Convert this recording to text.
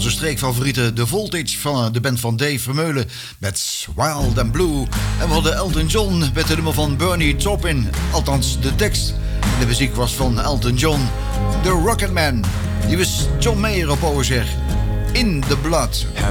onze streekfavorieten The Voltage van de band van Dave Vermeulen met Wild and Blue. En we hadden Elton John met de nummer van Bernie Taupin, althans de tekst. De muziek was van Elton John, The Rocketman. Die was John Mayer op oor zeg. In the Blood.